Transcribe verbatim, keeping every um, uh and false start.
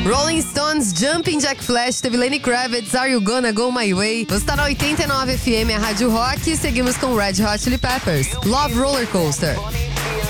Rolling Stones, Jumping Jack Flash, teve Lenny Kravitz, Are You Gonna Go My Way. Você tá na oitenta e nove F M, a Rádio Rock, e seguimos com Red Hot Chili Peppers, Love Roller Coaster.